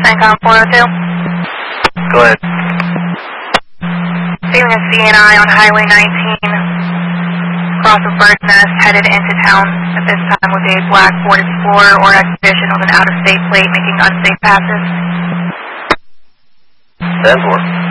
CENTCOM 402. Go ahead. Receiving a CNI on Highway 19, across of Bird's Nest, headed into town at this time with a black Ford Explorer or Expedition with an out-of-state plate making unsafe passes. 10-4.